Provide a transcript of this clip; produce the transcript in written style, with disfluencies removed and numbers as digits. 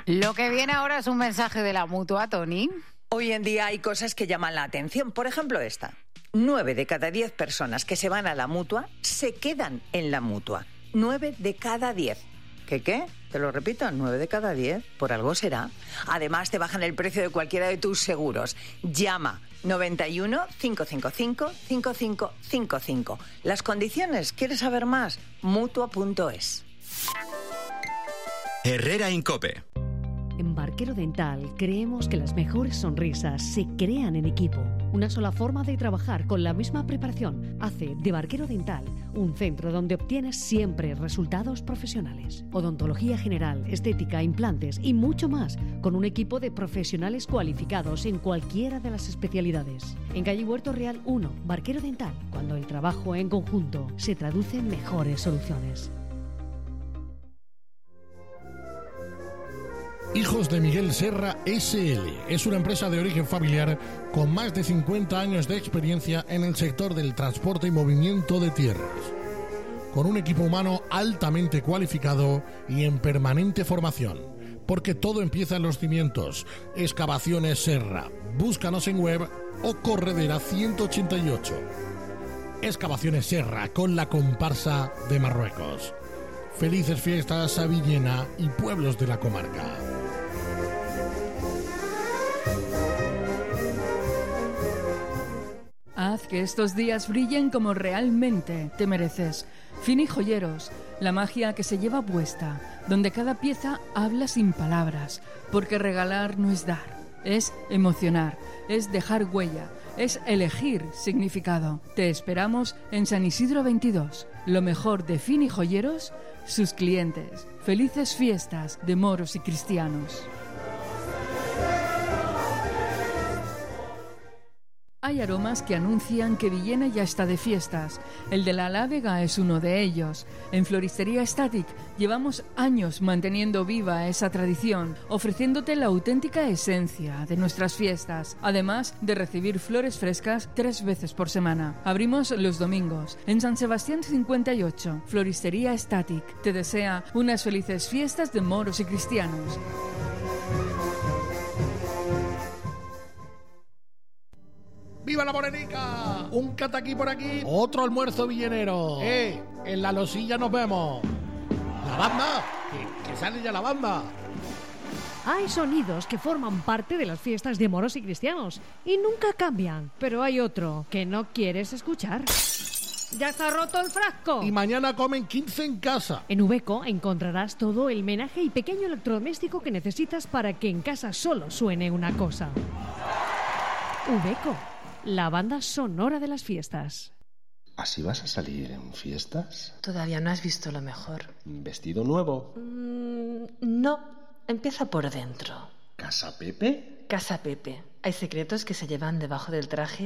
Lo que viene ahora es un mensaje de la Mutua, Toni. Hoy en día hay cosas que llaman la atención. Por ejemplo, esta. 9 de cada 10 personas que se van a la Mutua se quedan en la Mutua. 9 de cada 10. ¿Qué? Te lo repito, 9 de cada 10. Por algo será. Además, te bajan el precio de cualquiera de tus seguros. Llama 91 555 5555. Las condiciones, ¿quieres saber más? Mutua.es. Herrera en COPE. En Barquero Dental creemos que las mejores sonrisas se crean en equipo. Una sola forma de trabajar con la misma preparación hace de Barquero Dental un centro donde obtienes siempre resultados profesionales. Odontología general, estética, implantes y mucho más, con un equipo de profesionales cualificados en cualquiera de las especialidades. En calle Huerto Real 1, Barquero Dental, cuando el trabajo en conjunto se traduce en mejores soluciones. Hijos de Miguel Serra S.L. es una empresa de origen familiar con más de 50 años de experiencia en el sector del transporte y movimiento de tierras. Con un equipo humano altamente cualificado y en permanente formación. Porque todo empieza en los cimientos. Excavaciones Serra. Búscanos en web o Corredera 188. Excavaciones Serra con la comparsa de Marruecos. Felices fiestas a Villena y pueblos de la comarca. Haz que estos días brillen como realmente te mereces. Fini Joyeros, la magia que se lleva puesta, donde cada pieza habla sin palabras, porque regalar no es dar, es emocionar, es dejar huella, es elegir significado. Te esperamos en San Isidro 22. Lo mejor de Fini Joyeros, sus clientes. Felices fiestas de moros y cristianos. Hay aromas que anuncian que Villena ya está de fiestas. El de la Alávega es uno de ellos. En Floristería Static llevamos años manteniendo viva esa tradición, ofreciéndote la auténtica esencia de nuestras fiestas, además de recibir flores frescas 3 veces por semana. Abrimos los domingos. En San Sebastián 58, Floristería Static te desea unas felices fiestas de moros y cristianos. ¡Viva la Morenica! Un cataquí por aquí, otro almuerzo villenero. En la losilla nos vemos. ¡La banda! ¡Que sale ya la banda! Hay sonidos que forman parte de las fiestas de moros y cristianos y nunca cambian, pero hay otro que no quieres escuchar. ¡Ya está roto el frasco! Y mañana comen 15 en casa. En Ubeco encontrarás todo el menaje y pequeño electrodoméstico que necesitas para que en casa solo suene una cosa. Ubeco, la banda sonora de las fiestas. ¿Así vas a salir en fiestas? Todavía no has visto lo mejor. ¿Vestido nuevo? No, empieza por dentro. ¿Casa Pepe? Casa Pepe. Hay secretos que se llevan debajo del traje